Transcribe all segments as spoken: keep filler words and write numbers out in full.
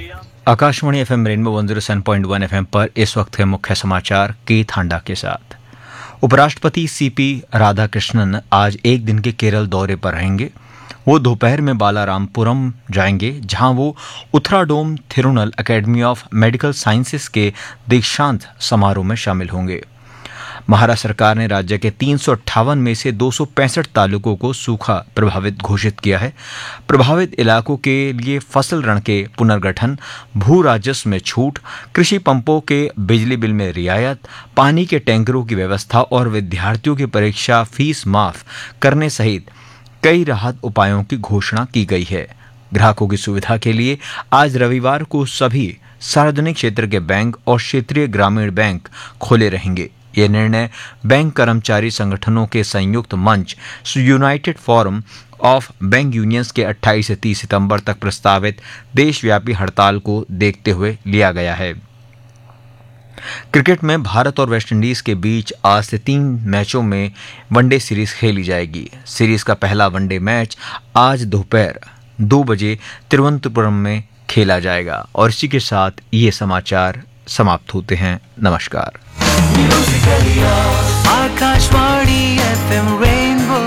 Akashvani FM rainbow one zero seven point one FM पर इस वक्त के मुख्य समाचार के थांडा के साथ। उपराष्ट्रपति सीपी राधाकृष्णन आज एक दिन के केरल दौरे पर रहेंगे। वो दोपहर में बालारामपुरम जाएंगे, जहां वो उत्तराडोम थिरुनल एकेडमी ऑफ मेडिकल साइंसेस के दीक्षांत समारोह में शामिल होंगे। महाराष्ट्र सरकार ने राज्य के तीन सौ अट्ठावन में से दो सौ पैंसठ तालुकों को सूखा प्रभावित घोषित किया है। प्रभावित इलाकों के लिए फसल ऋण के पुनर्गठन, भू राजस्व में छूट, कृषि पंपों के बिजली बिल में रियायत, पानी के टैंकरों की व्यवस्था और विद्यार्थियों की परीक्षा फीस माफ करने सहित कई राहत उपायों की घोषणा की गई है। ग्राहकों की सुविधा के लिए आज रविवार को सभी सार्वजनिक क्षेत्र के बैंक और क्षेत्रीय ग्रामीण बैंक खोले रहेंगे। ये निर्णय बैंक कर्मचारी संगठनों के संयुक्त मंच United forum of bank unions के अट्ठाईस से तीस सितंबर तक प्रस्तावित देशव्यापी हड़ताल को देखते हुए लिया गया है। क्रिकेट में भारत और वेस्टइंडीज के बीच आज से तीन मैचों में वनडे सीरीज खेली जाएगी। सीरीज का पहला वनडे मैच आज दोपहर दो बजे तिरुवनंतपुरम में खेला जाएगा। और इसी के साथ ये समाचार समाप्त होते हैं। नमस्कार। Akashvani FM rainbow.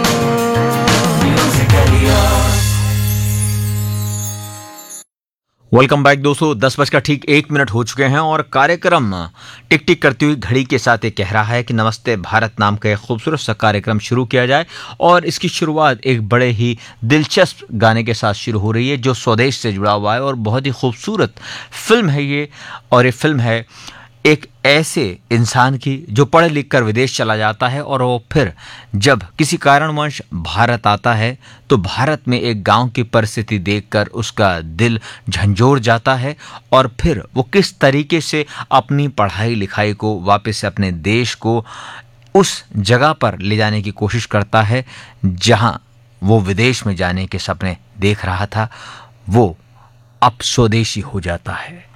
Welcome back दोस्तों। दस बजकर ठीक एक मिनट हो चुके हैं और कार्यक्रम टिक टिक करती हुई घड़ी के साथ ये कह रहा है कि नमस्ते भारत नाम का एक खूबसूरत सा कार्यक्रम शुरू किया जाए। और इसकी शुरुआत एक बड़े ही दिलचस्प गाने के साथ शुरू हो रही है जो स्वदेश से जुड़ा हुआ है और बहुत ही खूबसूरत फिल्म है ये। और ये फिल्म है एक ऐसे इंसान की जो पढ़ लिख कर विदेश चला जाता है और वो फिर जब किसी कारणवश भारत आता है तो भारत में एक गांव की परिस्थिति देखकर उसका दिल झंझोर जाता है और फिर वो किस तरीके से अपनी पढ़ाई लिखाई को वापस से अपने देश को उस जगह पर ले जाने की कोशिश करता है जहां वो विदेश में जाने के सपने देख रहा था। वो अब स्वदेशी हो जाता है।